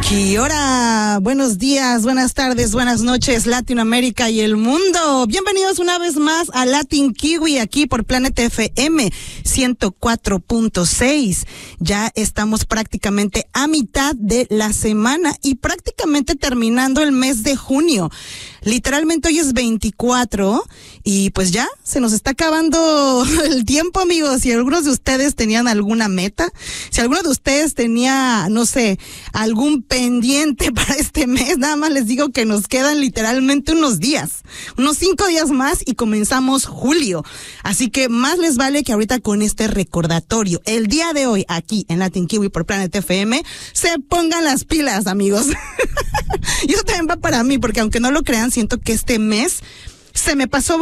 Y ahora, buenos días, buenas tardes, buenas noches, Latinoamérica y el mundo. Bienvenidos una vez más a Latin Kiwi aquí por Planet FM 104.6. Ya estamos prácticamente a mitad de la semana y prácticamente terminando el mes de junio. Literalmente hoy es 24 y pues ya se nos está acabando el tiempo, amigos. Si algunos de ustedes tenían alguna meta, si alguno de ustedes tenía, no sé, algún pendiente para este mes, nada más les digo que nos quedan literalmente unos 5 días más y comenzamos julio. Así que más les vale que ahorita con este recordatorio, el día de hoy aquí en Latin Kiwi por Planet FM, se pongan las pilas, amigos. Y eso también va para mí, porque aunque no lo crean, siento que este mes se me pasó